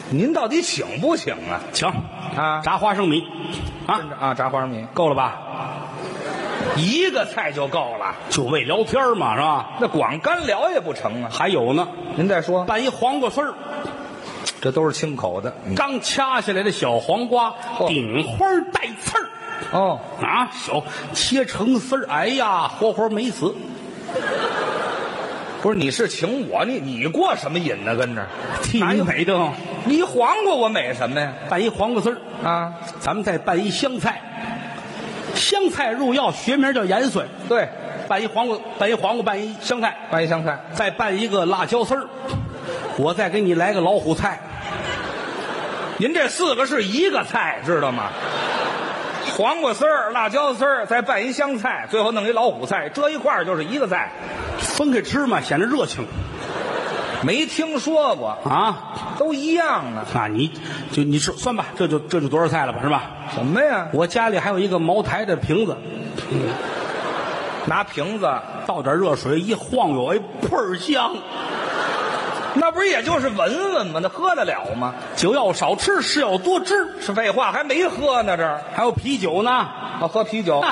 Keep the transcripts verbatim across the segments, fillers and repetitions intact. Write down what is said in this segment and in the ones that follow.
您到底请不请啊？ 请啊， 炸花生米啊啊，炸花生米够了吧？ 一个菜就够了， 就为聊天嘛，是吧？ 那光干聊也不成啊。 还有呢， 您再说， 拌一黄瓜丝儿， 这都是清口的。嗯、 刚掐下来的小黄瓜， 哦、 顶花带刺儿。 哦啊，小切成丝儿，哎呀，活活没死。 不是，你是请我，你你过什么瘾呢？跟这替你美的， 你黄瓜我美什么呀？ 拌一黄瓜丝儿啊， 咱们再拌一香菜，香菜入药，学名叫盐酸。 对， 拌一黄瓜，拌一黄瓜，拌一香菜， 拌一香菜， 再拌一个辣椒丝儿。我再给你来个老虎菜。 您这四个是一个菜，知道吗？黄瓜丝儿、辣椒丝儿，再拌一香菜，最后弄一老虎菜，这一块儿就是一个菜。 分开吃嘛，显得热情。 没听说过啊， 都一样啊。 啊，你就你说算吧，这就这就多少菜了吧，是吧？ 什么呀？ 我家里还有一个茅台的瓶子， 嗯、拿瓶子倒点热水一晃悠，哎，倍儿香。 那不是也就是闻闻吗？那喝得了吗？ 酒要少吃，事要多知。 是废话，还没喝呢，这儿还有啤酒呢。 啊，喝啤酒。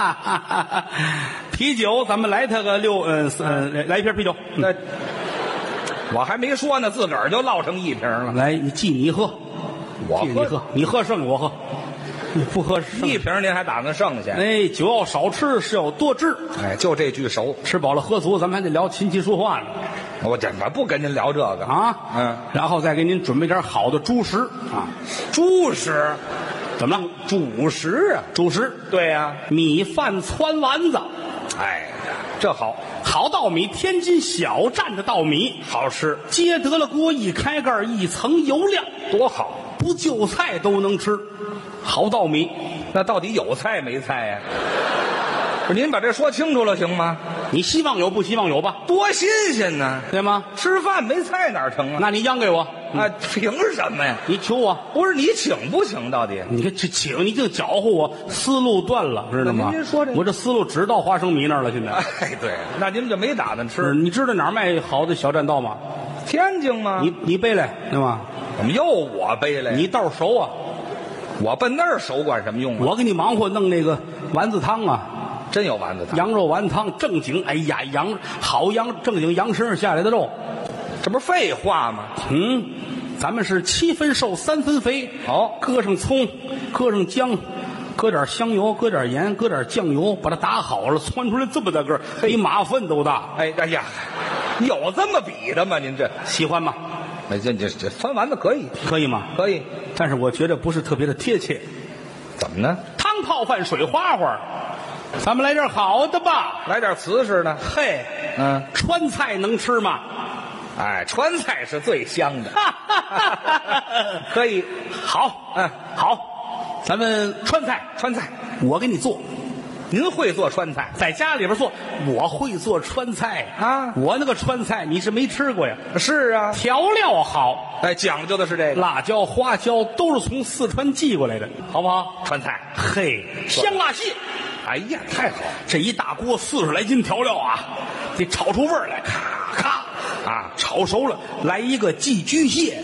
啤酒，咱们来它个六嗯嗯，来一瓶啤酒。 那、嗯、我还没说呢，自个儿就落成一瓶了。 来，你记你喝， 我喝你喝，你喝剩我喝，你不喝剩一瓶，您还打算剩下？ 哎，酒要少吃，事要多知。 哎，就这句熟。 吃饱了喝足，咱们还得聊琴棋书画呢。 我怎么不跟您聊这个啊？ 嗯， 然后再给您准备点好的主食啊。 主食怎么了？ 主食啊， 主食。 对呀、啊， 米饭汆丸子。 哎呀，这好， 好稻米，天津小站的稻米， 好吃。 接得了锅，一开盖，一层油亮， 多好， 不就菜都能吃。好稻米， 那到底有菜没菜呀、啊？不是，您把这说清楚了行吗？ 你希望有不希望有吧？ 多新鲜呢， 对吗？ 吃饭没菜哪成啊？ 那你央给我啊？凭什么呀？ 你求我？ 不是你请不请？到底？ 你看这请你就搅和我，思路断了，知道吗？ 您说这， 我这思路只到花生米那儿了。现在， 哎，对，那您就没打算吃？ 你知道哪儿卖好的小栈道吗？ 天津吗？ 你你背来对吗？ 怎么又我背来？ 你道熟啊？ 我奔那儿熟管什么用啊？ 我给你忙活弄那个丸子汤啊。 真有丸子汤， 羊肉丸汤正经，哎呀，羊好羊正经羊身上下来的肉， 这不是废话吗？ 嗯，咱们是七分瘦三分肥， 哦， 搁上葱，搁上姜，搁点香油，搁点盐，搁点酱油，把它打好了，窜出来这么大个，比马粪都大。 哎哎呀，有这么比的吗？您这喜欢吗？ 哎，这这这翻丸子可以， 可以吗？ 可以， 但是我觉得不是特别的贴切。 怎么呢？ 汤泡饭水花花。咱们来点好的吧， 来点瓷实的。 嘿， 嗯， 川菜能吃吗？ 哎，川菜是最香的，可以。 好， 嗯， 好，咱们川菜， 川菜我给你做。 您会做川菜， 在家里边做，我会做川菜啊。 我那个川菜你是没吃过呀？ 是啊， 调料好， 哎，讲究的是这个， 辣椒、花椒都是从四川寄过来的，好不好？ 川菜， 嘿，香辣蟹。 哎呀，太好！ 这一大锅四十来斤调料啊，得炒出味儿来，咔咔啊，炒熟了，来一个寄居蟹，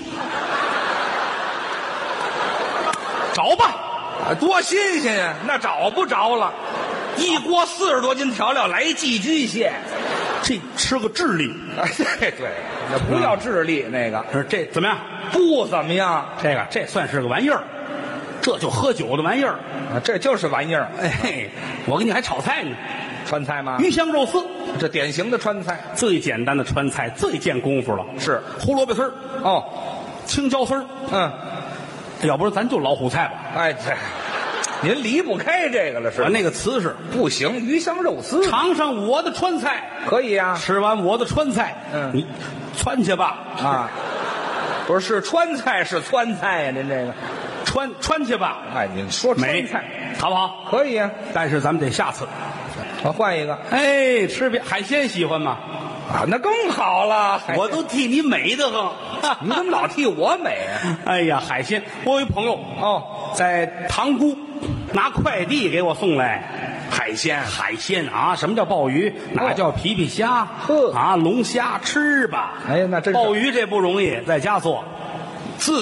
找吧， 啊，多新鲜呀！那找不着了，一锅四十多斤调料来寄居蟹， 这吃个智力。 哎，对对，那不要智力，那个是这怎么样？ 不怎么样， 这个这算是个玩意儿。这就喝酒的玩意儿啊，这就是玩意儿。 哎，我给你还炒菜呢， 川菜吗？ 鱼香肉丝， 这典型的川菜， 最简单的川菜，最见功夫了。 是胡萝卜丝儿， 哦， 青椒丝儿， 嗯， 要不是咱就老虎菜吧？ 哎，这您离不开这个了，是吧？ 那个瓷实不行，鱼香肉丝， 尝尝我的川菜可以呀、啊。 吃完我的川菜， 嗯， 你窜去吧啊！不是，是川菜是川菜呀、啊，您这个。 川川去吧， 哎，您说川菜好不好？ 可以呀、啊， 但是咱们得下次， 我换一个。 哎，吃别海鲜喜欢吗？ 啊，那更好了， 我都替你美得很。 你怎么老替我美啊？ 哎呀，海鲜，我有一朋友哦， 在塘沽拿快递给我送来海鲜， 海鲜啊，什么叫鲍鱼？哪叫皮皮虾？ 呵啊，龙虾吃吧。 哎呀，那真是鲍鱼这不容易，在家做。